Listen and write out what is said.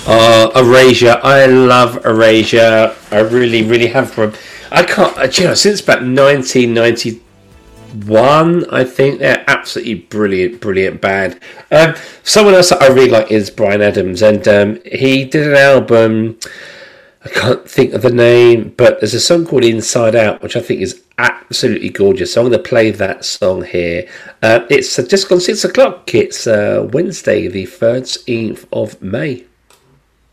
Erasure. I love Erasure. I really, really have. I can't. Since about 1991, I think they're absolutely brilliant, brilliant band. Someone else that I really like is Bryan Adams, and he did an album. I can't think of the name, but there's a song called Inside Out, which I think is absolutely gorgeous. So I'm going to play that song here. It's just gone 6 o'clock. It's Wednesday, the 13th of May.